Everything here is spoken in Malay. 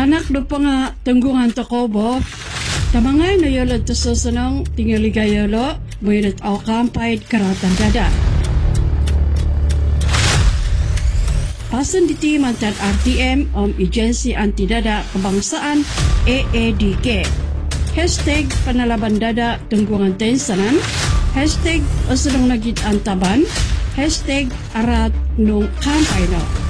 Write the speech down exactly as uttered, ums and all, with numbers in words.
Sanak do pa nga tunggungan to ko bo. Tamangay na yolo to susunong tingaligayolo mo yun at kampay karatan dada. Pasan diti mantan R T M om Agency Antidada Kebangsaan A A D K. Hashtag panalaban dada tunggungan tensanan. Hashtag usunong nagit antaban. Hashtag arat nung kampay no.